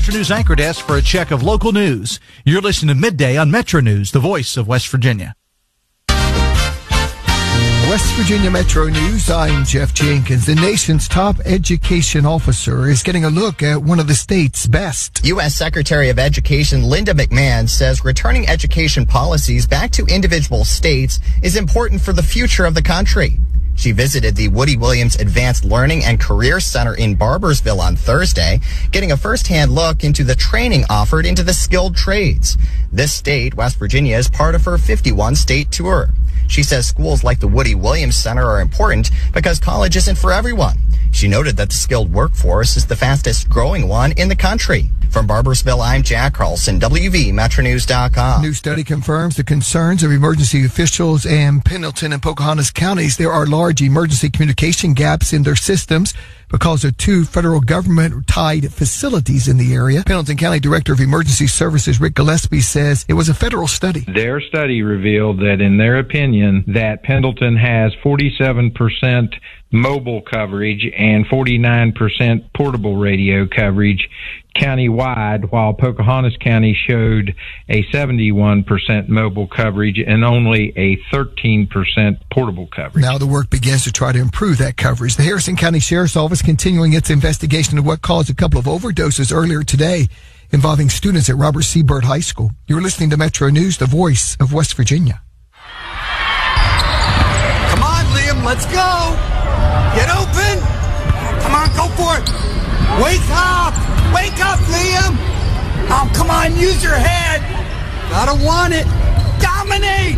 Metro News Anchor Desk for a check of local news. You're listening to Midday on Metro News, the voice of West Virginia. West Virginia Metro News, I'm Jeff Jenkins. The nation's top education officer is getting a look at one of the state's best. U.S. Secretary of Education Linda McMahon says returning education policies back to individual states is important for the future of the country. She visited the Woody Williams Advanced Learning and Career Center in Barboursville on Thursday, getting a first-hand look into the training offered into the skilled trades. This state, West Virginia, is part of her 51-state tour. She says schools like the Woody Williams Center are important because college isn't for everyone. She noted that the skilled workforce is the fastest growing one in the country. From Barboursville, I'm Jack Carlson, WVMetroNews.com. New study confirms the concerns of emergency officials in Pendleton and Pocahontas counties. There are large emergency communication gaps in their systems because of two federal government-tied facilities in the area. Pendleton County Director of Emergency Services Rick Gillespie says it was a federal study. Their study revealed that, in their opinion, that Pendleton has 47% mobile coverage and 49% portable radio coverage countywide, while Pocahontas County showed a 71% mobile coverage and only a 13% portable coverage. Now the work begins to try to improve that coverage. The Harrison County Sheriff's Office continuing its investigation of what caused a couple of overdoses earlier today involving students at Robert C. Byrd High School. You're listening to Metro News, the voice of West Virginia. Come on, Liam, let's go. Get open. Come on, go for it. Wake up. Wake up, Liam. Oh, come on, use your head. Gotta want it. Dominate.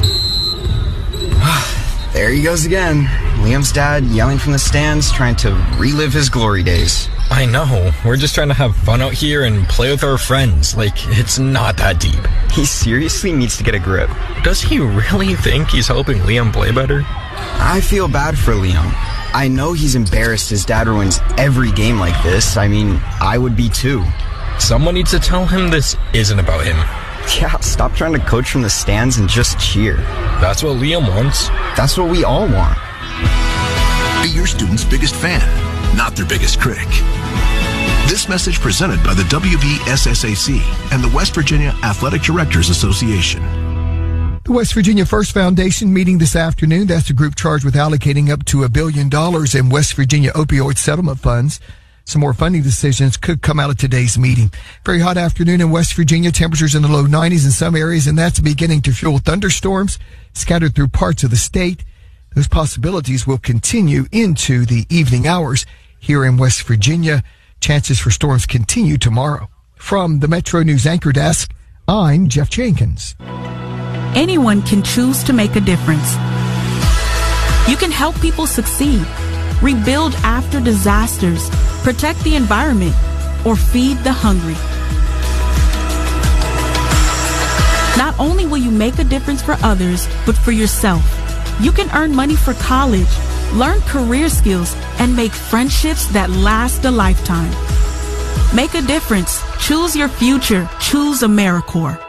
There he goes again. Liam's dad yelling from the stands, trying to relive his glory days. I know. We're just trying to have fun out here and play with our friends. Like, it's not that deep. He seriously needs to get a grip. Does he really think he's helping Liam play better? I feel bad for Liam. I know he's embarrassed his dad ruins every game like this. I mean, I would be too. Someone needs to tell him this isn't about him. Yeah, stop trying to coach from the stands and just cheer. That's what Liam wants. That's what we all want. Be your student's biggest fan, not their biggest critic. This message presented by the WVSSAC and the West Virginia Athletic Directors Association. The West Virginia First Foundation meeting this afternoon. That's the group charged with allocating up to $1 billion in West Virginia opioid settlement funds. Some more funding decisions could come out of today's meeting. Very hot afternoon in West Virginia. Temperatures in the low 90s in some areas, and that's beginning to fuel thunderstorms scattered through parts of the state. Those possibilities will continue into the evening hours here in West Virginia. Chances for storms continue tomorrow. From the Metro News Anchor Desk, I'm Jeff Jenkins. Anyone can choose to make a difference. You can help people succeed, rebuild after disasters, protect the environment, or feed the hungry. Not only will you make a difference for others, but for yourself. You can earn money for college, learn career skills, and make friendships that last a lifetime. Make a difference. Choose your future. Choose AmeriCorps.